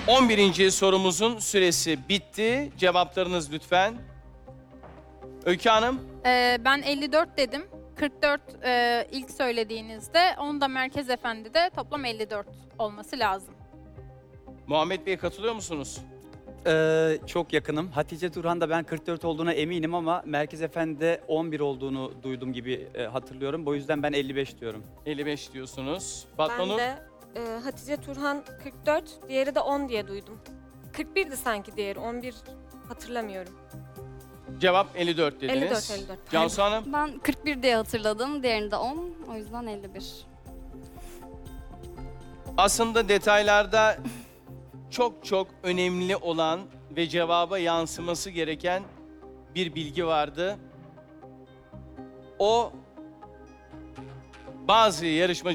11. sorumuzun süresi bitti. Cevaplarınız lütfen. Öykü Hanım, Ben 54 dedim. 44 ilk söylediğinizde, onu da Merkez Efendi'de toplam 54 olması lazım. Muhammed Bey'e katılıyor musunuz? Çok yakınım. Hatice Turhan'da ben 44 olduğuna eminim ama Merkez Efendi'de 11 olduğunu duydum gibi hatırlıyorum. Bu yüzden ben 55 diyorum. 55 diyorsunuz. Fatma Ben Nur, de Hatice Turhan 44, diğeri de 10 diye duydum. 41'di sanki diğeri, 11 hatırlamıyorum. cevap 54 dediniz. 54. Cansu Hanım, Ben 41 diye hatırladım. Diğerini de 10. O yüzden 51. aslında detaylarda çok önemli olan ve cevaba yansıması gereken bir bilgi vardı. O bazı yarışmacı